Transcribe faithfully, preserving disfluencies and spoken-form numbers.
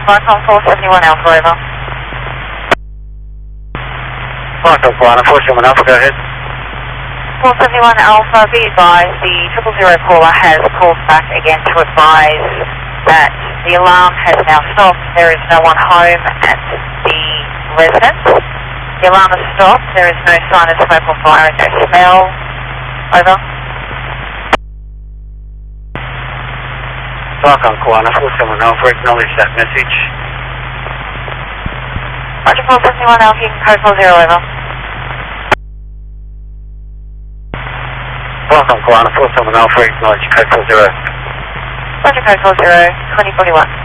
Viacom four seventy-one Alpha, over. Viacom Guana, four seventy-one Alpha, go ahead. four seventy-one Alpha, be advised the triple zero caller has called back again to advise that the alarm has now stopped. There is no one home at the residence. The alarm has stopped. There is no sign of smoke or fire and no smell. Over. Viacom Guana, four seventy-one Alpha, acknowledge that message. Roger, four seventy-one Alpha, you can code four zero, over. Viacom Guana, four seventy-one Alpha, acknowledge code four zero. Roger, code four zero, twenty forty-one.